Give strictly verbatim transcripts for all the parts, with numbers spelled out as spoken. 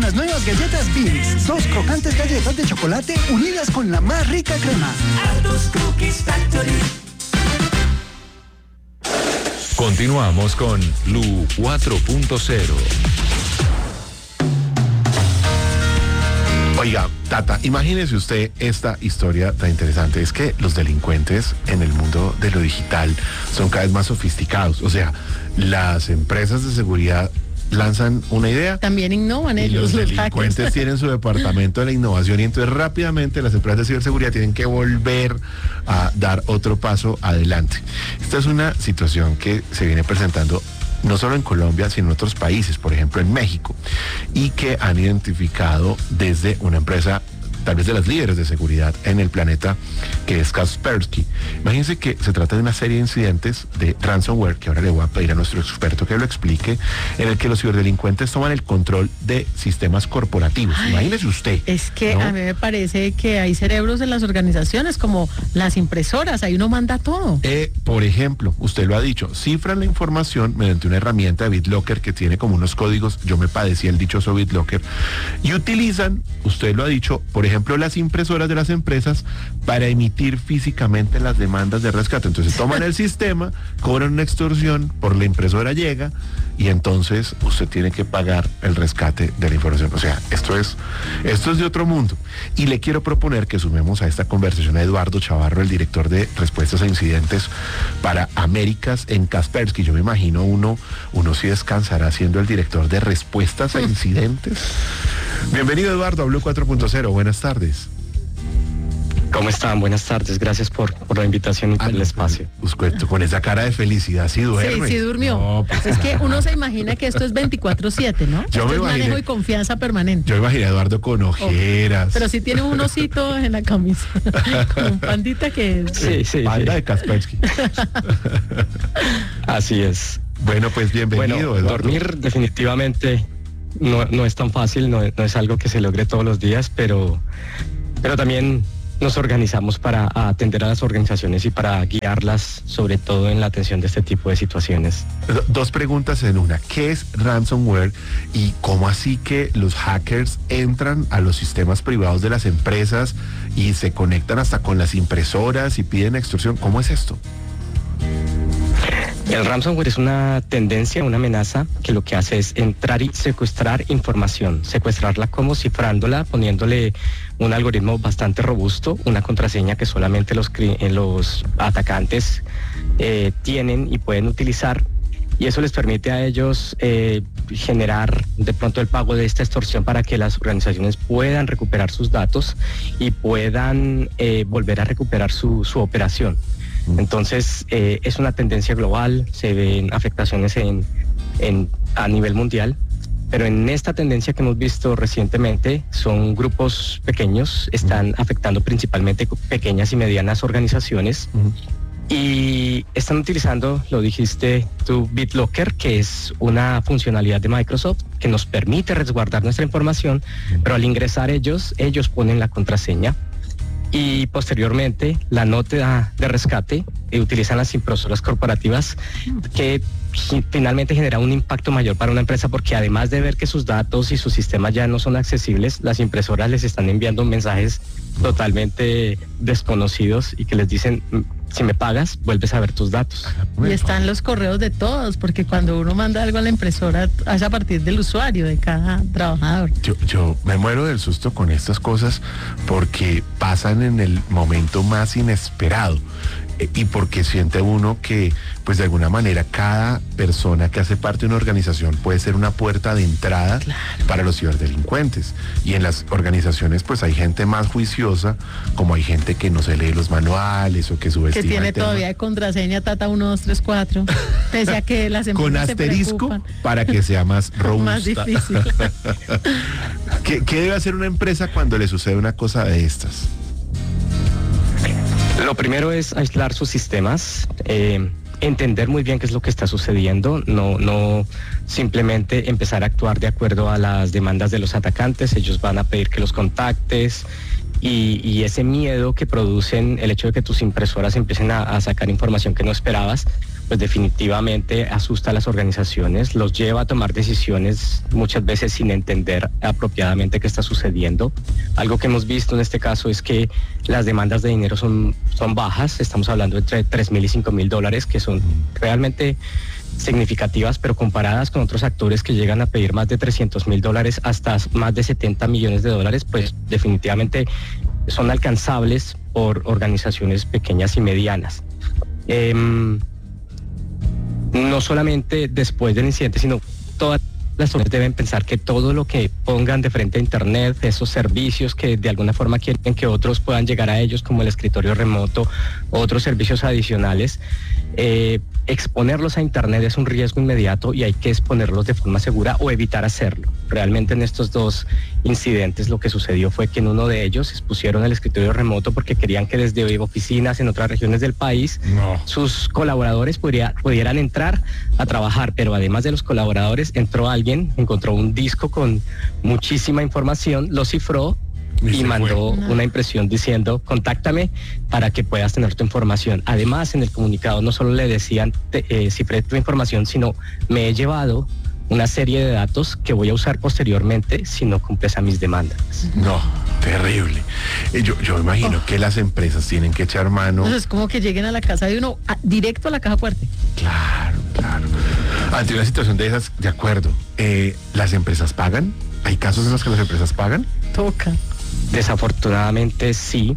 las nuevas galletas Beans. Dos crocantes galletas de chocolate unidas con la más rica crema. Aldos Cookies Factory. Continuamos con Blue cuatro punto cero. Oiga, Tata, imagínese usted esta historia tan interesante. Es que los delincuentes en el mundo de lo digital son cada vez más sofisticados. O sea, las empresas de seguridad lanzan una idea. También innovan y ellos. los delincuentes hackers. tienen su departamento de la innovación y entonces rápidamente las empresas de ciberseguridad tienen que volver a dar otro paso adelante. Esta es una situación que se viene presentando no solo en Colombia, sino en otros países, por ejemplo en México, y que han identificado desde una empresa, tal vez de las líderes de seguridad en el planeta, que es Kaspersky. Imagínense que se trata de una serie de incidentes de ransomware, que ahora le voy a pedir a nuestro experto que lo explique, en el que los ciberdelincuentes toman el control de sistemas corporativos. Ay, imagínese usted. Es que ¿no? A mí me parece que hay cerebros en las organizaciones, como las impresoras, ahí uno manda todo. Eh, por ejemplo, usted lo ha dicho, cifran la información mediante una herramienta de BitLocker que tiene como unos códigos, yo me padecí el dichoso BitLocker, y utilizan, usted lo ha dicho, por ejemplo, las impresoras de las empresas para emitir físicamente las demandas de rescate. Entonces toman el sistema, cobran una extorsión, por la impresora llega y entonces usted tiene que pagar el rescate de la información. O sea, esto es, esto es de otro mundo. Y le quiero proponer que sumemos a esta conversación a Eduardo Chavarro, el director de respuestas a incidentes para Américas en Kaspersky. Yo me imagino uno, uno sí descansará siendo el director de respuestas a incidentes. Bienvenido, Eduardo, a Blue cuatro punto cero. Buenas tardes. ¿Cómo están? Buenas tardes. Gracias por, por la invitación y por Ah, el espacio. Pues, pues, con esa cara de felicidad, sí duerme. Sí, sí durmió. No, pues, es que uno se imagina que esto es veinticuatro siete, ¿no? Yo esto me es imaginé, manejo y confianza permanente. Yo imaginé a Eduardo con ojeras. Oh, pero sí tiene un osito en la camisa. Como un pandita que... Sí, sí. Panda sí. de Kaspersky. Así es. Bueno, pues bienvenido, Bueno, Eduardo. dormir definitivamente no, no es tan fácil, no, no es algo que se logre todos los días, pero, pero también nos organizamos para atender a las organizaciones y para guiarlas, sobre todo en la atención de este tipo de situaciones. Do- Dos preguntas en una. ¿Qué es ransomware y cómo así que los hackers entran a los sistemas privados de las empresas y se conectan hasta con las impresoras y piden extorsión? ¿Cómo es esto? El ransomware es una tendencia, una amenaza que lo que hace es entrar y secuestrar información, secuestrarla como cifrándola, poniéndole un algoritmo bastante robusto, una contraseña que solamente los, cri- eh, los atacantes eh, tienen y pueden utilizar, y eso les permite a ellos eh, generar de pronto el pago de esta extorsión para que las organizaciones puedan recuperar sus datos y puedan eh, volver a recuperar su, su operación. Entonces eh, es una tendencia global, se ven afectaciones en, en, a nivel mundial, pero en esta tendencia que hemos visto recientemente son grupos pequeños, están afectando principalmente pequeñas y medianas organizaciones. Uh-huh. Y están utilizando, lo dijiste tú, BitLocker, que es una funcionalidad de Microsoft que nos permite resguardar nuestra información, pero al ingresar ellos, ellos ponen la contraseña y posteriormente la nota de rescate eh, utilizan las impresoras corporativas, que finalmente genera un impacto mayor para una empresa, porque además de ver que sus datos y sus sistemas ya no son accesibles, las impresoras les están enviando mensajes totalmente desconocidos y que les dicen: si me pagas, vuelves a ver tus datos. Y están los correos de todos, porque cuando uno manda algo a la impresora, hace a partir del usuario, de cada trabajador. Yo, yo me muero del susto con estas cosas porque pasan en el momento más inesperado. Y porque siente uno que, pues de alguna manera, cada persona que hace parte de una organización puede ser una puerta de entrada, claro, para los ciberdelincuentes. Y en las organizaciones, pues hay gente más juiciosa, como hay gente que no se lee los manuales o que subestima Que tiene el tema. todavía de contraseña Tata uno, dos, tres, cuatro, pese a que las empresas con asterisco para que sea más robusta. Más difícil. ¿Qué, ¿Qué debe hacer una empresa cuando le sucede una cosa de estas? Lo primero es aislar sus sistemas, eh, entender muy bien qué es lo que está sucediendo, no, no simplemente empezar a actuar de acuerdo a las demandas de los atacantes. Ellos van a pedir que los contactes y, y ese miedo que producen el hecho de que tus impresoras empiecen a, a sacar información que no esperabas, pues definitivamente asusta a las organizaciones, los lleva a tomar decisiones muchas veces sin entender apropiadamente qué está sucediendo. Algo que hemos visto en este caso es que las demandas de dinero son, son bajas, estamos hablando entre tres mil y cinco mil dólares, que son realmente significativas, pero comparadas con otros actores que llegan a pedir más de trescientos mil dólares hasta más de setenta millones de dólares, pues definitivamente son alcanzables por organizaciones pequeñas y medianas. Eh, no solamente después del incidente, sino todas las personas deben pensar que todo lo que pongan de frente a Internet, esos servicios que de alguna forma quieren que otros puedan llegar a ellos, como el escritorio remoto, otros servicios adicionales, eh, exponerlos a Internet es un riesgo inmediato y hay que exponerlos de forma segura o evitar hacerlo. Realmente en estos dos incidentes lo que sucedió fue que en uno de ellos expusieron el escritorio remoto porque querían que desde oficinas en otras regiones del país no. sus colaboradores pudiera, pudieran entrar a trabajar, pero además de los colaboradores entró alguien, encontró un disco con muchísima información, lo cifró y mandó no. una impresión diciendo contáctame para que puedas tener tu información. Además, en el comunicado no solo le decían te, eh, cifré tu información, sino me he llevado una serie de datos que voy a usar posteriormente si no cumples a mis demandas. No, terrible. Yo, yo imagino oh. que las empresas tienen que echar mano. Entonces es como que lleguen a la casa de uno a, directo a la caja fuerte. Claro, claro. Ante una situación de esas, de acuerdo. Eh, ¿Las empresas pagan? ¿Hay casos en los que las empresas pagan? Toca. Desafortunadamente sí,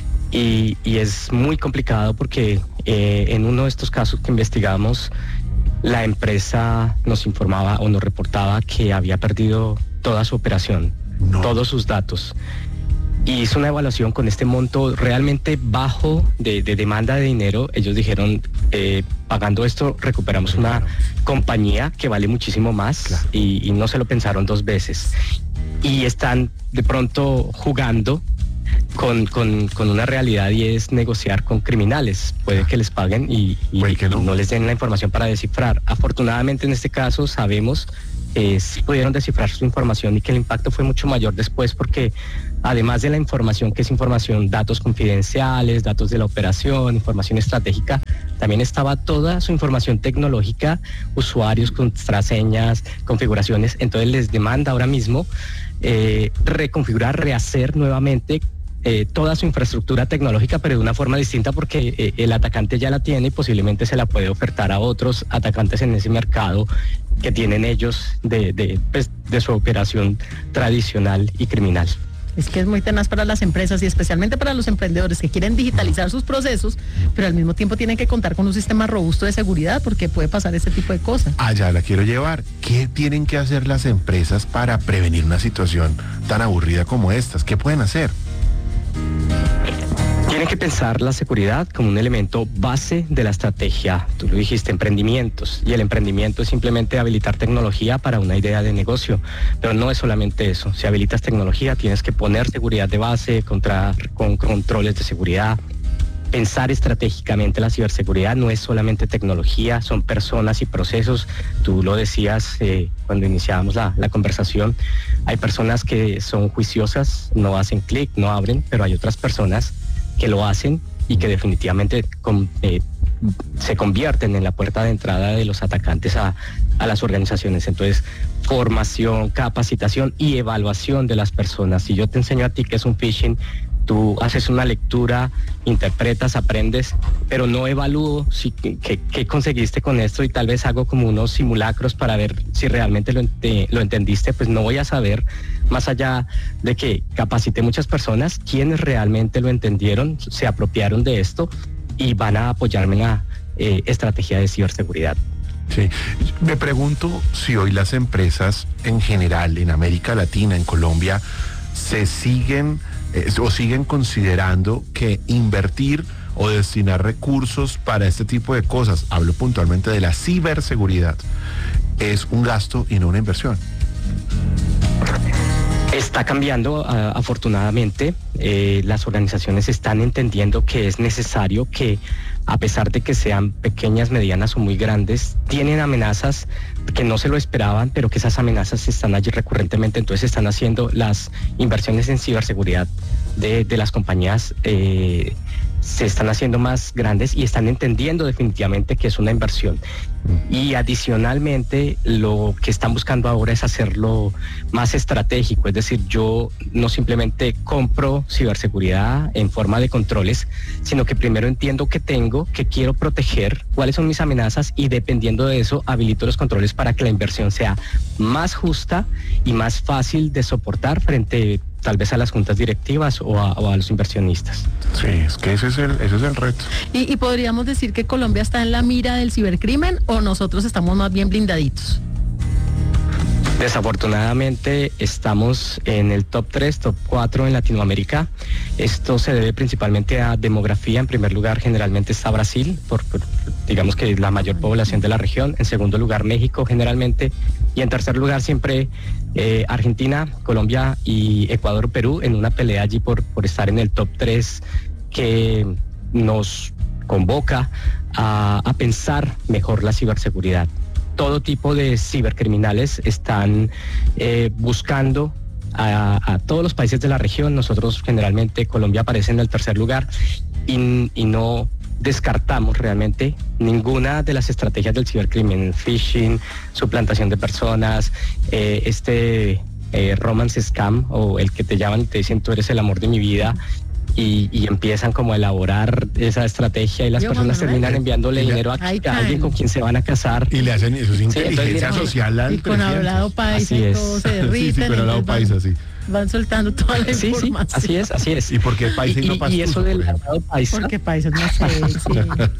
y, y es muy complicado porque eh, en uno de estos casos que investigamos, la empresa nos informaba o nos reportaba que había perdido toda su operación, no. todos sus datos. Y hizo una evaluación con este monto realmente bajo de, de demanda de dinero. Ellos dijeron, eh, pagando esto recuperamos una compañía que vale muchísimo más, claro. y, y no se lo pensaron dos veces. Y están de pronto jugando con, con, con una realidad y es negociar con criminales. Puede que les paguen y, y, que no. y no les den la información para descifrar. Afortunadamente en este caso sabemos que eh, sí pudieron descifrar su información y que el impacto fue mucho mayor después porque además de la información que es información, datos confidenciales, datos de la operación, información estratégica, también estaba toda su información tecnológica, usuarios, contraseñas, configuraciones. Entonces les demanda ahora mismo eh, reconfigurar, rehacer nuevamente eh, toda su infraestructura tecnológica, pero de una forma distinta porque eh, el atacante ya la tiene y posiblemente se la puede ofertar a otros atacantes en ese mercado que tienen ellos de, de, pues, de su operación tradicional y criminal. Es que es muy tenaz para las empresas y especialmente para los emprendedores que quieren digitalizar sus procesos, pero al mismo tiempo tienen que contar con un sistema robusto de seguridad porque puede pasar ese tipo de cosas. Allá la quiero llevar. ¿Qué tienen que hacer las empresas para prevenir una situación tan aburrida como estas? ¿Qué pueden hacer? Tienen que pensar la seguridad como un elemento base de la estrategia. Tú lo dijiste, emprendimientos. Y el emprendimiento es simplemente habilitar tecnología para una idea de negocio. Pero no es solamente eso. Si habilitas tecnología, tienes que poner seguridad de base, contra, con controles de seguridad. Pensar estratégicamente la ciberseguridad no es solamente tecnología, son personas y procesos. Tú lo decías eh, cuando iniciábamos la, la conversación. Hay personas que son juiciosas, no hacen clic, no abren, pero hay otras personas que lo hacen y que definitivamente con, eh, se convierten en la puerta de entrada de los atacantes a, a las organizaciones. Entonces, formación, capacitación y evaluación de las personas. Si yo te enseño a ti qué es un phishing, tú haces una lectura, interpretas, aprendes, pero no evalúo si, qué, qué conseguiste con esto y tal vez hago como unos simulacros para ver si realmente lo, ent- lo entendiste, pues no voy a saber, más allá de que capacité muchas personas, quienes realmente lo entendieron, se apropiaron de esto y van a apoyarme en la eh, estrategia de ciberseguridad. Sí, me pregunto si hoy las empresas en general, en América Latina, en Colombia, se siguen eh, o siguen considerando que invertir o destinar recursos para este tipo de cosas, hablo puntualmente de la ciberseguridad, es un gasto y no una inversión. Está cambiando, uh, afortunadamente. Eh, las organizaciones están entendiendo que es necesario que, a pesar de que sean pequeñas, medianas o muy grandes, tienen amenazas que no se lo esperaban, pero que esas amenazas están allí recurrentemente. Entonces están haciendo las inversiones en ciberseguridad de, de las compañías. Eh, se están haciendo más grandes y están entendiendo definitivamente que es una inversión. Y adicionalmente lo que están buscando ahora es hacerlo más estratégico, es decir, yo no simplemente compro ciberseguridad en forma de controles, sino que primero entiendo qué tengo, qué quiero proteger, cuáles son mis amenazas y dependiendo de eso habilito los controles para que la inversión sea más justa y más fácil de soportar frente tal vez a las juntas directivas o a, o a los inversionistas. Sí, es que ese es el, ese es el reto. Y, y podríamos decir que Colombia está en la mira del cibercrimen o nosotros estamos más bien blindaditos. Desafortunadamente estamos en el top tres, top cuatro en Latinoamérica. Esto se debe principalmente a demografía. En primer lugar, generalmente está Brasil, por, por, digamos que es la mayor población de la región. En segundo lugar, México generalmente. Y en tercer lugar, siempre eh, Argentina, Colombia y Ecuador, Perú, en una pelea allí por, por estar en el top tres que nos convoca a, a pensar mejor la ciberseguridad. Todo tipo de cibercriminales están eh, buscando a, a todos los países de la región. Nosotros generalmente, Colombia aparece en el tercer lugar y, y no descartamos realmente ninguna de las estrategias del cibercrimen, phishing, suplantación de personas, eh, este eh, romance scam o el que te llaman y te dicen tú eres el amor de mi vida. Y, y empiezan como a elaborar esa estrategia y las Yo, personas Manuel, terminan enviándole y le- dinero a, Ahí a alguien caen. con quien se van a casar. Y le hacen eso, es inteligencia entonces, mira, social al Y con trescientos. hablado paisa Así y es. todo se Sí, derriten. sí, con hablado entonces van- paisa, sí. Van soltando toda la Sí, sí, información. así es, así es. ¿Y por qué paisa y no y, pastuso, y eso por del ejemplo? hablado paisa. Porque paisa es más sexy.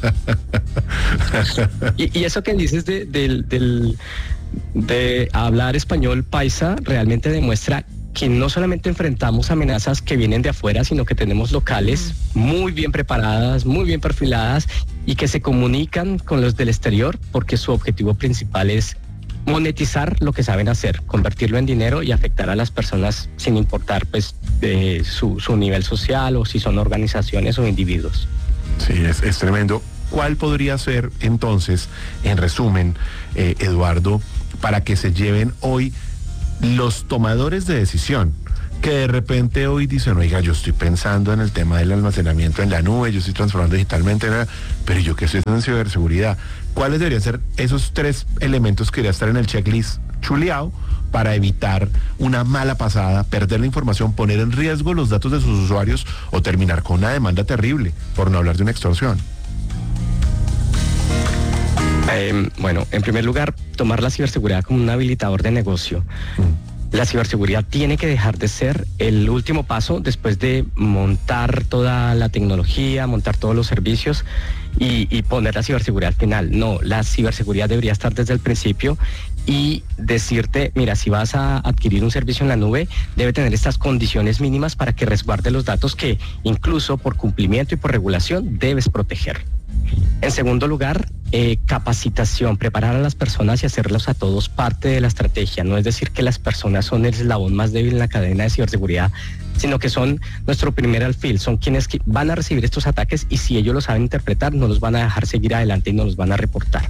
Y, y eso que dices de, del, del- de hablar español paisa realmente demuestra que no solamente enfrentamos amenazas que vienen de afuera, sino que tenemos locales muy bien preparadas, muy bien perfiladas y que se comunican con los del exterior porque su objetivo principal es monetizar lo que saben hacer, convertirlo en dinero y afectar a las personas sin importar pues de su, su nivel social o si son organizaciones o individuos. Sí, es, es tremendo. ¿Cuál podría ser entonces, en resumen, eh, Eduardo, para que se lleven hoy los tomadores de decisión, que de repente hoy dicen, oiga, yo estoy pensando en el tema del almacenamiento en la nube, yo estoy transformando digitalmente, en la- pero yo que estoy en ciberseguridad? ¿Cuáles deberían ser esos tres elementos que deberían estar en el checklist chuleado para evitar una mala pasada, perder la información, poner en riesgo los datos de sus usuarios o terminar con una demanda terrible, por no hablar de una extorsión? Eh, bueno, en primer lugar, tomar la ciberseguridad como un habilitador de negocio. La ciberseguridad tiene que dejar de ser el último paso después de montar toda la tecnología, montar todos los servicios y, y poner la ciberseguridad al final. No, la ciberseguridad debería estar desde el principio y decirte, mira, si vas a adquirir un servicio en la nube, debe tener estas condiciones mínimas para que resguarde los datos que incluso por cumplimiento y por regulación debes proteger. En segundo lugar, eh, capacitación, preparar a las personas y hacerlos a todos parte de la estrategia. No es decir que las personas son el eslabón más débil en la cadena de ciberseguridad, sino que son nuestro primer alfil, son quienes que van a recibir estos ataques y si ellos lo saben interpretar, no los van a dejar seguir adelante y no los van a reportar.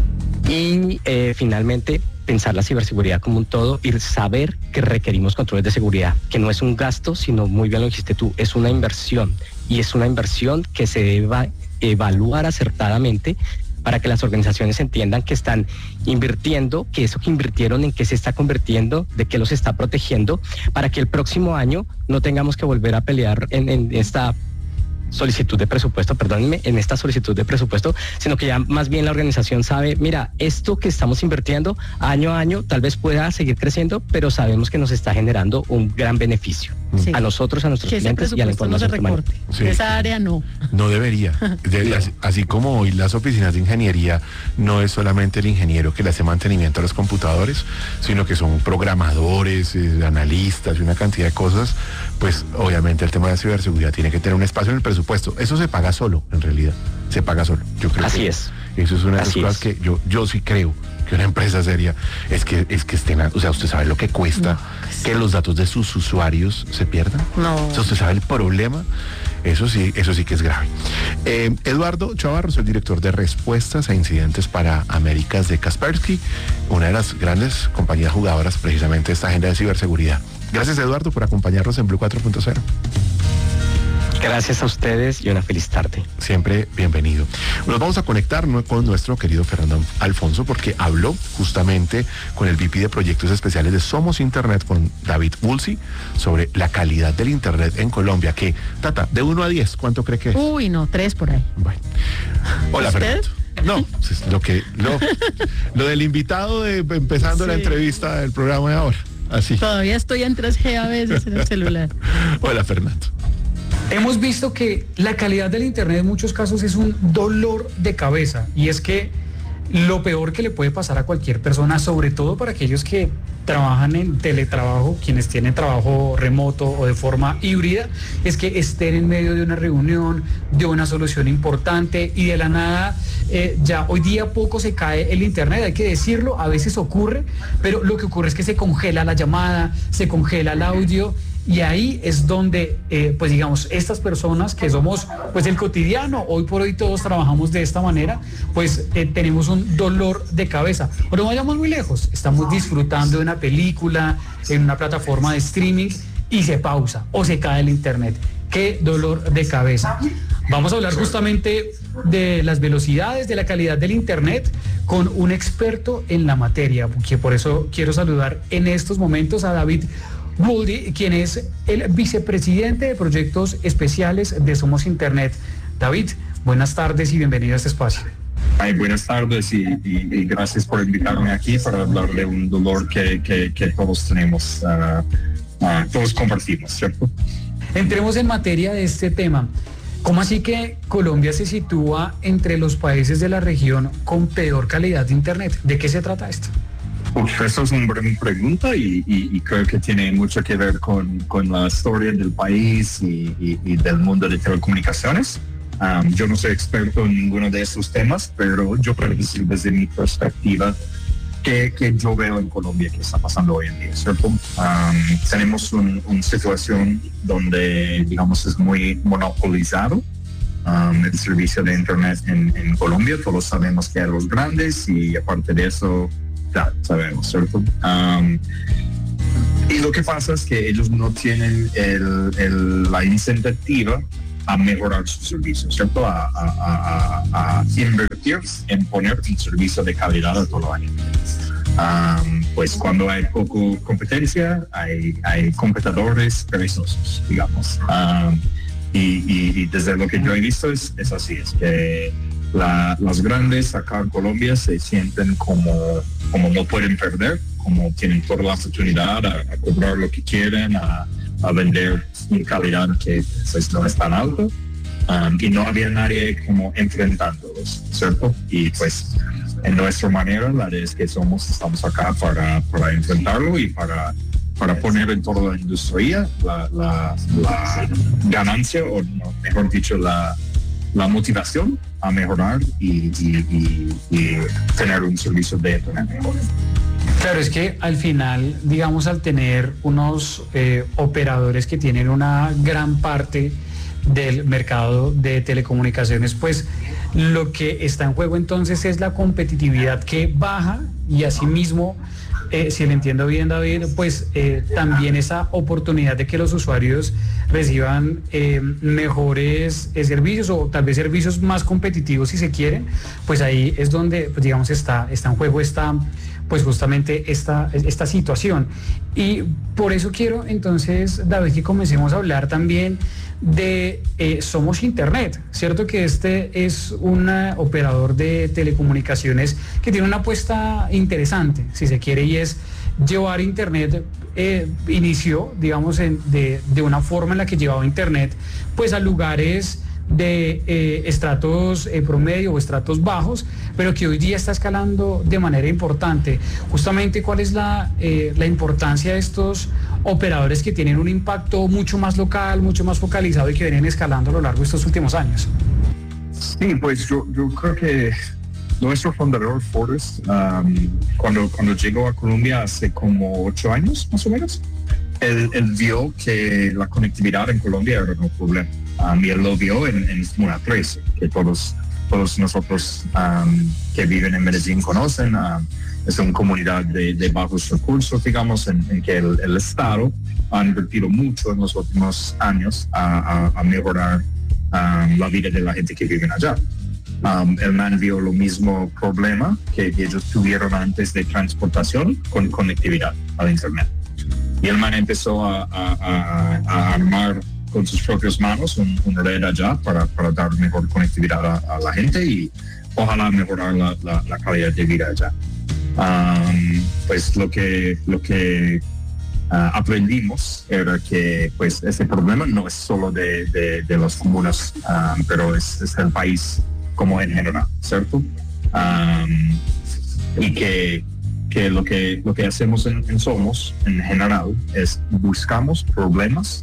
Y eh, finalmente, pensar la ciberseguridad como un todo y saber que requerimos controles de seguridad, que no es un gasto, sino muy bien lo dijiste tú, es una inversión y es una inversión que se deba evaluar acertadamente para que las organizaciones entiendan que están invirtiendo, que eso que invirtieron en qué se está convirtiendo, de qué los está protegiendo, para que el próximo año no tengamos que volver a pelear en, en esta solicitud de presupuesto, perdónenme, en esta solicitud de presupuesto, sino que ya más bien la organización sabe, mira, esto que estamos invirtiendo año a año tal vez pueda seguir creciendo, pero sabemos que nos está generando un gran beneficio Sí. a nosotros, a nuestros Que ese clientes y a la presupuesto no se información que recorte. Sí. Esa área no. No debería. De- así, así como hoy las oficinas de ingeniería no es solamente el ingeniero que le hace mantenimiento a los computadores, sino que son programadores, eh, analistas y una cantidad de cosas, pues obviamente el tema de la ciberseguridad tiene que tener un espacio en el presupuesto. Eso se paga solo, en realidad. Se paga solo. Yo creo Así que es. Eso es una de las Así cosas es. que yo, yo sí creo que una empresa seria es que es que estén, a- o sea, usted sabe lo que cuesta No, que los datos de sus usuarios se pierdan. No. O sea, usted sabe el problema. Eso sí, eso sí que es grave. Eh, Eduardo Chavarros, el director de respuestas a incidentes para Américas de Kaspersky, una de las grandes compañías jugadoras precisamente de esta agenda de ciberseguridad. Gracias, Eduardo, por acompañarnos en Blue cuatro punto cero. Gracias a ustedes y una feliz tarde. Siempre bienvenido. Nos vamos a conectar ¿no? con nuestro querido Fernando Alfonso porque habló justamente con el V P de Proyectos Especiales de Somos Internet, con David Woolsey, sobre la calidad del Internet en Colombia. Que, Tata, de uno a diez, ¿cuánto cree que es? Uy, no, tres por ahí. Bueno. Hola, ¿Usted? Fernando. No, pues, lo que lo, lo del invitado de empezando Sí. la entrevista del programa de ahora. Así. Todavía estoy en tres G a veces en el celular. Hola, Fernando. Hemos visto que la calidad del Internet en muchos casos es un dolor de cabeza, y es que lo peor que le puede pasar a cualquier persona, sobre todo para aquellos que trabajan en teletrabajo, quienes tienen trabajo remoto o de forma híbrida, es que estén en medio de una reunión, de una solución importante y de la nada, eh, ya hoy día poco se cae el Internet, hay que decirlo, a veces ocurre, pero lo que ocurre es que se congela la llamada, se congela el audio. Y ahí es donde, eh, pues digamos, estas personas que somos, pues el cotidiano, hoy por hoy todos trabajamos de esta manera, pues eh, tenemos un dolor de cabeza. Pero no vayamos muy lejos, estamos disfrutando de una película en una plataforma de streaming y se pausa o se cae el Internet. ¡Qué dolor de cabeza! Vamos a hablar justamente de las velocidades, de la calidad del Internet, con un experto en la materia, que por eso quiero saludar en estos momentos a David Woolsey, quien es el vicepresidente de Proyectos Especiales de Somos Internet. David, buenas tardes y bienvenido a este espacio. Ay, buenas tardes y, y, y gracias por invitarme aquí para hablar de un dolor que, que, que todos tenemos, uh, uh, todos compartimos, ¿cierto? Entremos en materia de este tema. ¿Cómo así que Colombia se sitúa entre los países de la región con peor calidad de Internet? ¿De qué se trata esto? Uf, eso es una buena pregunta y, y, y creo que tiene mucho que ver con, con la historia del país y, y, y del mundo de telecomunicaciones. Um, yo no soy experto en ninguno de esos temas, pero yo puedo decir desde mi perspectiva que, que yo veo en Colombia que está pasando hoy en día, ¿cierto? Um, tenemos un, una situación donde, digamos, es muy monopolizado um, el servicio de Internet en, en Colombia. Todos sabemos que hay los grandes y aparte de eso, ya sabemos, ¿cierto? Um, y lo que pasa es que ellos no tienen el, el, la iniciativa a mejorar su servicio, ¿cierto? A, a, a, a invertir en poner un servicio de calidad a todo el año. Um, pues cuando hay poco competencia, hay, hay competidores perezosos, digamos. Um, y, y, y desde lo que yo he visto es, es así, es que la, las grandes acá en Colombia se sienten como, como no pueden perder, como tienen toda la oportunidad a, a cobrar lo que quieren, a, a vender en calidad que pues, no es tan alto, um, y no había nadie como enfrentándolos, ¿cierto? Y pues en nuestra manera, la de es que somos, estamos acá para, para enfrentarlo y para, para poner en toda la industria la, la, la ganancia, o no, mejor dicho, la, la motivación a mejorar y, y, y, y tener un servicio de internet mejor. Claro, es que al final, digamos, al tener unos eh, operadores que tienen una gran parte del mercado de telecomunicaciones, pues lo que está en juego entonces es la competitividad que baja y asimismo, eh, si le entiendo bien, David, pues eh, también esa oportunidad de que los usuarios reciban eh, mejores eh, servicios o tal vez servicios más competitivos si se quieren, pues ahí es donde, pues, digamos, está, está en juego esta, pues justamente esta, esta situación. Y por eso quiero entonces, David, que comencemos a hablar también de eh, Somos Internet, ¿cierto? Que este es un operador de telecomunicaciones que tiene una apuesta interesante, si se quiere, y es llevar Internet, eh, inició, digamos, en, de, de una forma en la que llevaba Internet, pues a lugares de eh, estratos eh, promedio o estratos bajos, pero que hoy día está escalando de manera importante. Justamente, ¿cuál es la, eh, la importancia de estos operadores que tienen un impacto mucho más local, mucho más focalizado y que vienen escalando a lo largo de estos últimos años? Sí, pues yo, yo creo que nuestro fundador, Forrest, um, cuando, cuando llegó a Colombia hace como ocho años, más o menos, él, él vio que la conectividad en Colombia era un problema. Um, y él lo vio en, en Smuna trece, que todos todos nosotros um, que viven en Medellín conocen. Uh, es una comunidad de, de bajos recursos, digamos, en, en que el, el Estado ha invertido mucho en los últimos años a, a, a mejorar um, la vida de la gente que vive allá. Um, el man vio lo mismo problema que ellos tuvieron antes de transportación con conectividad al Internet. Y el man empezó a, a, a, a armar con sus propias manos un, una red allá para, para dar mejor conectividad a, a la gente y ojalá mejorar la, la, la calidad de vida allá. Um, pues lo que, lo que uh, aprendimos era que pues ese problema no es solo de, de, de las comunas, um, pero es, es el país como en general, ¿cierto? Um, y que, que lo que lo que hacemos en, en Somos en general es buscamos problemas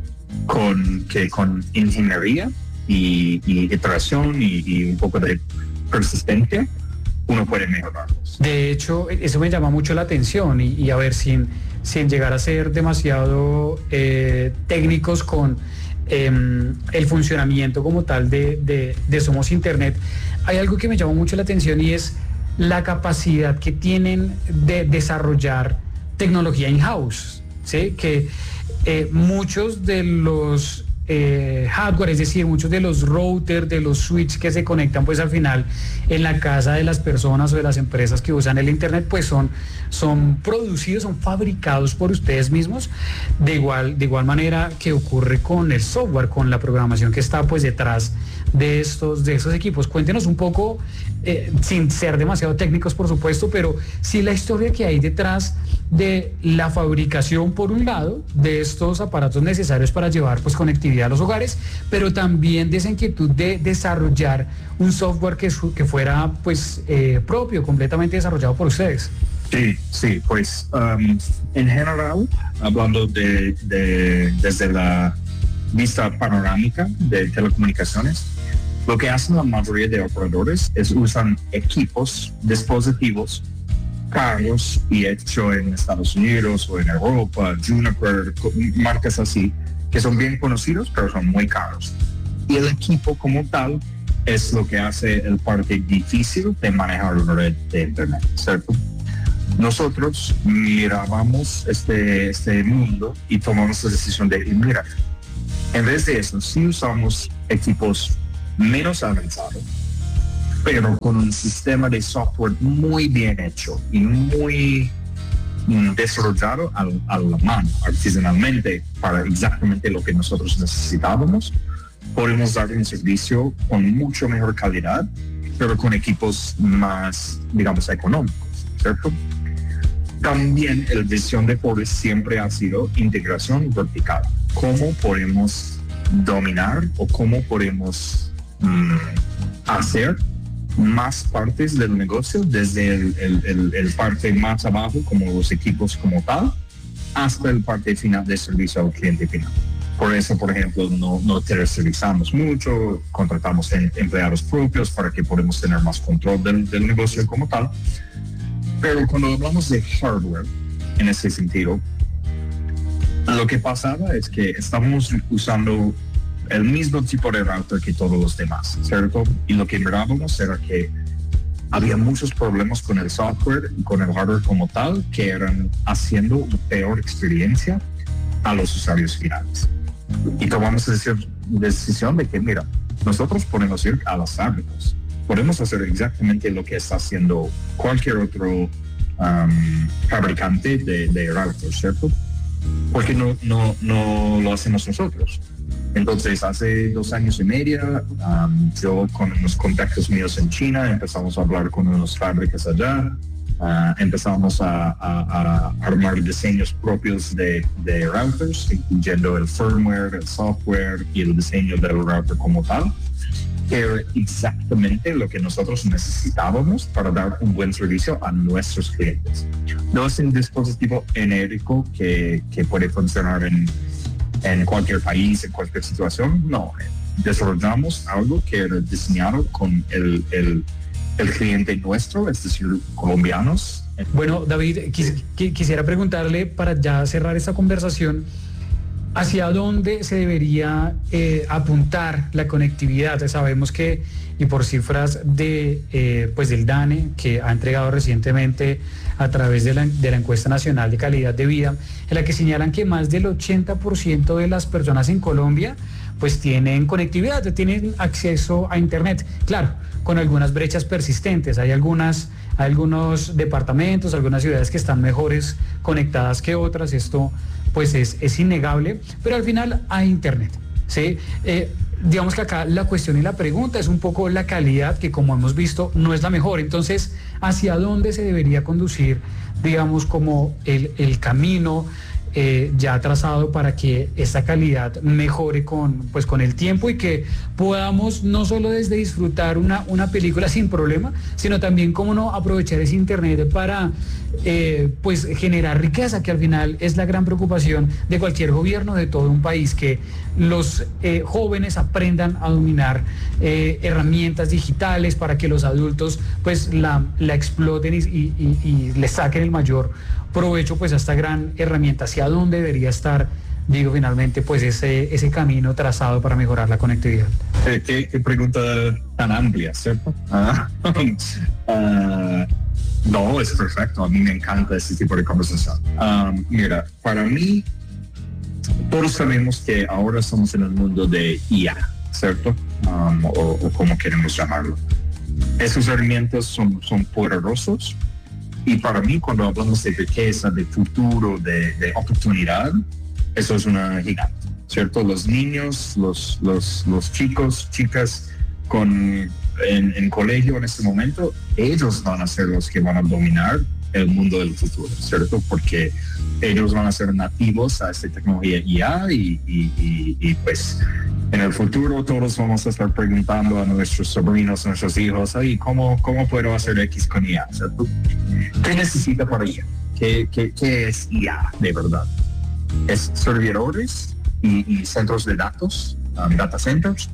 con que con ingeniería y, y iteración y, y un poco de persistencia uno puede mejorarlos. De hecho, eso me llama mucho la atención y, y a ver, sin, sin llegar a ser demasiado eh, técnicos con eh, el funcionamiento como tal de, de, de Somos Internet, hay algo que me llama mucho la atención y es la capacidad que tienen de desarrollar tecnología in-house, ¿sí? Que eh, muchos de los Eh, hardware, es decir, muchos de los routers, de los switches que se conectan pues al final en la casa de las personas o de las empresas que usan el Internet, pues son, son producidos, son fabricados por ustedes mismos, de igual, de igual manera que ocurre con el software, con la programación que está pues detrás de estos, de estos equipos. Cuéntenos un poco, eh, sin ser demasiado técnicos por supuesto, pero sí la historia que hay detrás de la fabricación por un lado de estos aparatos necesarios para llevar pues conectividad a los hogares, pero también de esa inquietud de desarrollar un software que, que fuera pues eh, propio, completamente desarrollado por ustedes. Sí, sí, pues um, en general, hablando de, de desde la vista panorámica de telecomunicaciones, lo que hacen la mayoría de operadores es usan equipos, dispositivos caros y hecho en Estados Unidos o en Europa, Juniper, marcas así, que son bien conocidos, pero son muy caros. Y el equipo como tal es lo que hace el parte difícil de manejar una red de Internet, ¿cierto? Nosotros mirábamos este, este mundo y tomamos la decisión de, mira, en vez de eso, si usamos equipos menos avanzados, pero con un sistema de software muy bien hecho y muy mm, desarrollado al, a la mano, artesanalmente, para exactamente lo que nosotros necesitábamos, podemos dar un servicio con mucho mejor calidad, pero con equipos más, digamos, económicos, ¿cierto? También el visión de Fortis siempre ha sido integración vertical. ¿Cómo podemos dominar o cómo podemos mm, hacer más partes del negocio, desde el, el, el, el parte más abajo, como los equipos como tal, hasta el parte final de servicio al cliente final? Por eso, por ejemplo, no, no tercerizamos mucho, contratamos en, empleados propios para que podamos tener más control del, del negocio como tal. Pero cuando hablamos de hardware, en ese sentido, lo que pasaba es que estábamos usando el mismo tipo de router que todos los demás, ¿cierto? Y lo que mirábamos era que había muchos problemas con el software y con el hardware como tal, que eran haciendo una peor experiencia a los usuarios finales. Y tomamos la decisión de que, mira, nosotros podemos ir a las fábricas, podemos hacer exactamente lo que está haciendo cualquier otro um, fabricante de, de routers, ¿cierto? Porque no, no, no lo hacemos nosotros. Entonces, hace dos años y medio, um, yo con unos contactos míos en China empezamos a hablar con unas fábricas allá, uh, empezamos a, a, a armar diseños propios de, de routers, incluyendo el firmware, el software y el diseño del router como tal, que era exactamente lo que nosotros necesitábamos para dar un buen servicio a nuestros clientes. No es un dispositivo genérico que, que puede funcionar en en cualquier país, en cualquier situación. No, desarrollamos algo que era diseñado con el, el, el cliente nuestro, es decir, colombianos. Bueno, David, quis, quisiera preguntarle, para ya cerrar esta conversación, ¿hacia dónde se debería eh, apuntar la conectividad? Sabemos que, y por cifras de, eh, pues del DANE, que ha entregado recientemente a través de la, de la encuesta nacional de calidad de vida, en la que señalan que más del ochenta por ciento de las personas en Colombia pues tienen conectividad, tienen acceso a internet, claro, con algunas brechas persistentes. Hay algunas, hay algunos departamentos, algunas ciudades que están mejores conectadas que otras, esto pues es, es innegable, pero al final hay internet, ¿sí? Eh, digamos que acá la cuestión y la pregunta es un poco la calidad, que como hemos visto no es la mejor. Entonces, ¿hacia dónde se debería conducir, digamos, como el, el camino eh, ya trazado para que esta calidad mejore con, pues, con el tiempo, y que podamos no solo desde disfrutar una, una película sin problema, sino también cómo no aprovechar ese internet para eh, pues generar riqueza, que al final es la gran preocupación de cualquier gobierno de todo un país, que los eh, jóvenes aprendan a dominar eh, herramientas digitales para que los adultos pues la, la exploten y, y, y, y le saquen el mayor provecho pues a esta gran herramienta. ¿Hacia dónde debería estar, digo, finalmente pues ese, ese camino trazado para mejorar la conectividad? Eh, qué, qué pregunta tan amplia, ¿cierto? Ah, uh, no, es perfecto. A mí me encanta este tipo de conversación. Um, mira, para mí, todos sabemos que ahora estamos en el mundo de I A, ¿cierto? Um, o, o como queremos llamarlo. Esos herramientas son, son poderosos, y para mí, cuando hablamos de riqueza, de futuro, de, de oportunidad, eso es una gigante, ¿cierto? Los niños, los, los, los chicos, chicas con, en, en colegio en este momento, ellos van a ser los que van a dominar el mundo del futuro, ¿cierto? Porque ellos van a ser nativos a esta tecnología I A, y, y, y, y pues en el futuro todos vamos a estar preguntando a nuestros sobrinos, a nuestros hijos, ¿y cómo, cómo puedo hacer X con I A? ¿Cierto? ¿Qué necesita para I A? ¿Qué, qué, qué es I A de verdad? Es servidores y, y centros de datos, um, data centers,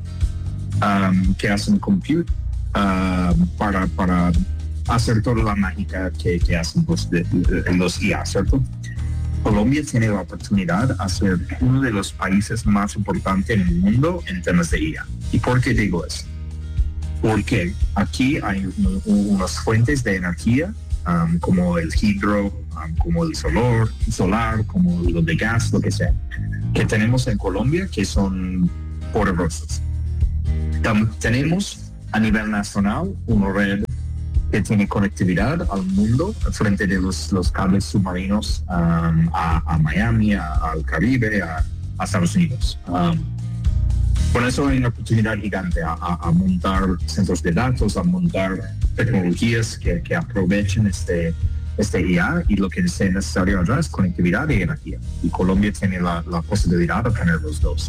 um, que hacen compute uh, para, para hacer toda la mágica que, que hacen los, de, de, los I A, ¿cierto? Colombia tiene la oportunidad de ser uno de los países más importantes en el mundo en temas de I A. ¿Y por qué digo eso? Porque aquí hay un, unas fuentes de energía, um, como el hidro, um, como el solar, solar, como lo de gas, lo que sea, que tenemos en Colombia, que son poderosos. Um, tenemos a nivel nacional una red que tiene conectividad al mundo frente de los, los cables submarinos um, a, a Miami, a, al Caribe, a, a Estados Unidos. Um, con eso hay una oportunidad gigante a, a, a montar centros de datos, a montar tecnologías que, que aprovechen este, este I A, y lo que sea necesario allá es conectividad y energía. Y Colombia tiene la, la posibilidad de tener los dos.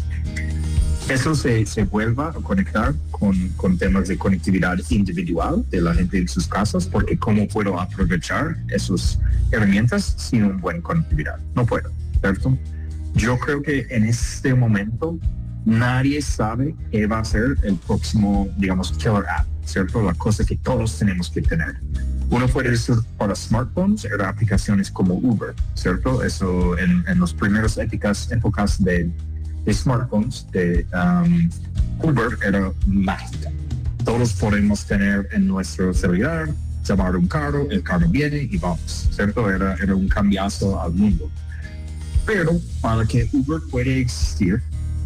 Eso se, se vuelva a conectar con, con temas de conectividad individual de la gente en sus casas, porque ¿cómo puedo aprovechar esas herramientas sin una buena conectividad? No puedo, ¿cierto? Yo creo que en este momento nadie sabe qué va a ser el próximo, digamos, killer app, ¿cierto? La cosa que todos tenemos que tener. Uno puede decir para smartphones, eran aplicaciones como Uber, ¿cierto? Eso en, en las primeras épocas, épocas de de smartphones, de um, Uber era mágica. Todos podemos tener en nuestro celular, llamar un carro, el carro viene y vamos, ¿cierto? Era, era un cambiazo al mundo. Pero para que Uber pueda existir,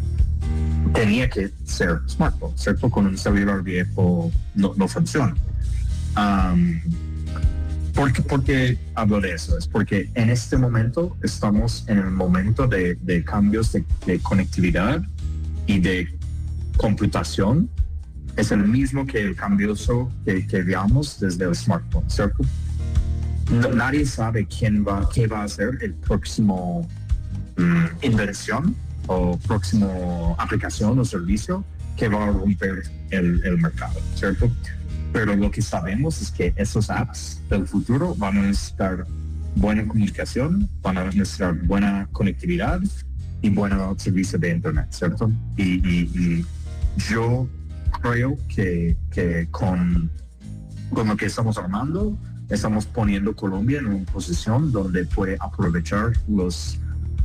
tenía que ser smartphone, ¿cierto? Con un celular viejo no, no funciona. Um, ¿Por qué, ¿Por qué hablo de eso? Es porque en este momento estamos en el momento de, de cambios de, de conectividad y de computación. Es el mismo que el cambio que, que veamos desde el smartphone, ¿cierto? No, nadie sabe quién va, qué va a ser el próximo um, invención o próximo aplicación o servicio que va a romper el, el mercado, ¿cierto? Pero lo que sabemos es que esos apps del futuro van a necesitar buena comunicación, van a necesitar buena conectividad y buen servicio de internet, ¿cierto? Y, y, y yo creo que, que con, con lo que estamos armando, estamos poniendo Colombia en una posición donde puede aprovechar los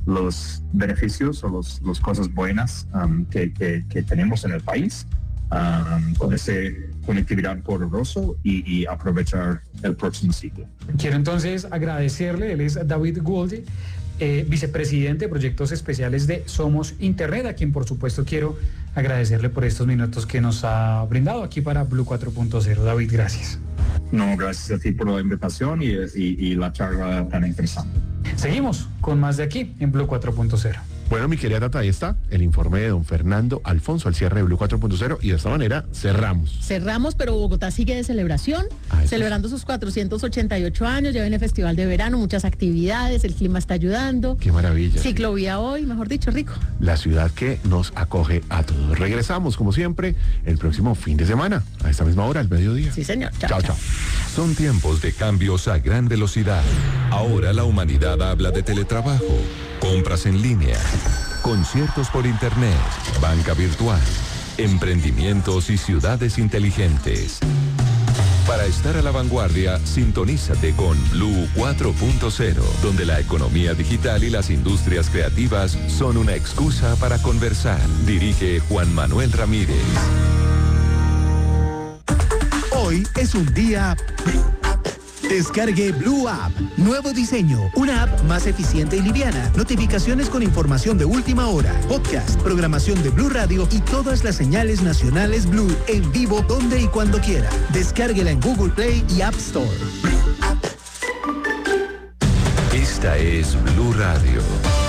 los beneficios o las los cosas buenas um, que, que, que tenemos en el país, um, con esa conectividad poderoso y, y aprovechar el próximo ciclo. Quiero entonces agradecerle, él es David Gould, eh, vicepresidente de proyectos especiales de Somos Internet, a quien por supuesto quiero agradecerle por estos minutos que nos ha brindado aquí para Blue cuatro punto cero. David, gracias. No, gracias a ti por la invitación y, y, y la charla tan interesante. Seguimos con más de aquí en Blue cuatro punto cero. Bueno, mi querida Tata, ahí está el informe de don Fernando Alfonso al cierre de Blue cuatro punto cero y de esta manera cerramos. Cerramos, pero Bogotá sigue de celebración, Ah, eso celebrando sus cuatrocientos ochenta y ocho años, ya viene festival de verano, muchas actividades, el clima está ayudando. Qué maravilla. Ciclovía hoy, mejor dicho, rico. La ciudad que nos acoge a todos. Regresamos, como siempre, el próximo fin de semana, a esta misma hora, al mediodía. Sí, señor. Chao, Chao, chao. chao. Son tiempos de cambios a gran velocidad. Ahora la humanidad habla de teletrabajo, compras en línea, conciertos por internet, banca virtual, emprendimientos y ciudades inteligentes. Para estar a la vanguardia, sintonízate con Blue cuatro punto cero, donde la economía digital y las industrias creativas son una excusa para conversar. Dirige Juan Manuel Ramírez. Hoy es un día... Descargue Blue App. Nuevo diseño. Una app más eficiente y liviana. Notificaciones con información de última hora. Podcast, programación de Blue Radio y todas las señales nacionales Blue en vivo donde y cuando quiera. Descárguela en Google Play y App Store. Esta es Blue Radio.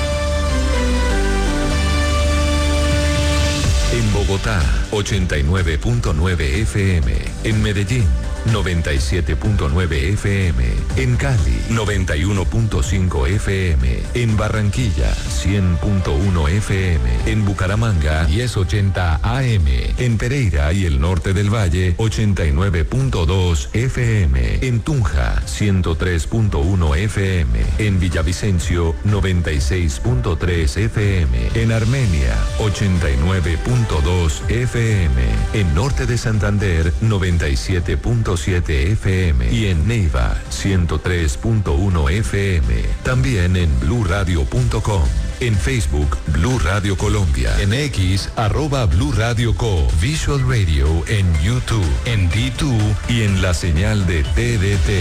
En Bogotá, ochenta y nueve punto nueve F M. En Medellín, noventa y siete punto nueve F M. En Cali, noventa y uno punto cinco F M. En Barranquilla, cien punto uno F M. En Bucaramanga, diez ochenta A M. En Pereira y el norte del Valle, ochenta y nueve punto dos F M. En Tunja, ciento tres punto uno F M. En Villavicencio, noventa y seis punto tres F M. En Armenia, ochenta y nueve punto dos F M. En norte de Santander, noventa y siete punto siete F M. Y en Neiva, ciento tres punto uno F M. También en blue radio punto com. En Facebook, Blue Radio Colombia. En X, arroba Blue Radio Co. Visual Radio en YouTube, en D dos y en la señal de T D T.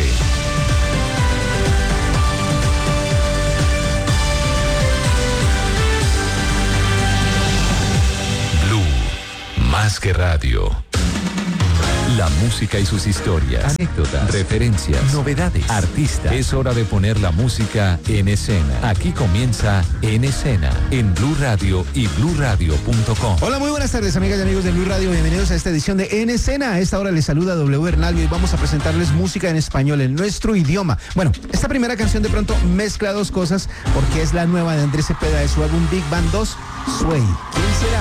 Blue, más que radio. La música y sus historias, anécdotas, referencias, novedades, artistas. Es hora de poner la música en escena. Aquí comienza En Escena, en Blue Radio y blue radio punto com. Hola, muy buenas tardes, amigas y amigos de Blue Radio. Bienvenidos a esta edición de En Escena. A esta hora les saluda W Bernal y hoy vamos a presentarles música en español, en nuestro idioma. Bueno, esta primera canción de pronto mezcla dos cosas porque es la nueva de Andrés Cepeda de su álbum Big Band dos, Sway. ¿Quién será?